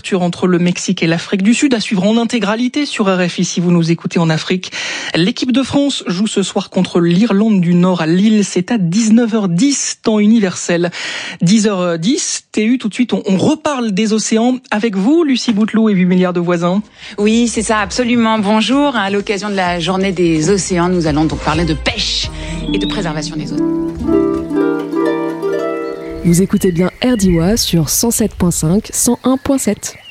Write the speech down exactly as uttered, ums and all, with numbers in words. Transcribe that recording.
d'ouverture entre le Mexique et l'Afrique du Sud, à suivre en intégralité sur R F I si vous nous écoutez en Afrique. L'équipe de France joue ce soir contre l'Irlande du Nord à Lille. C'est à dix-neuf heures dix, temps universel. dix heures dix, T U, tout de suite, on, on reparle des océans avec vous, Lucie Bouteloup et huit milliards de voisins. Oui, c'est ça, absolument. Bonjour. À l'occasion de la journée des océans, nous allons donc parler de pêche et de préservation des océans. Vous écoutez bien R D I W A sur cent sept virgule cinq, cent un virgule sept.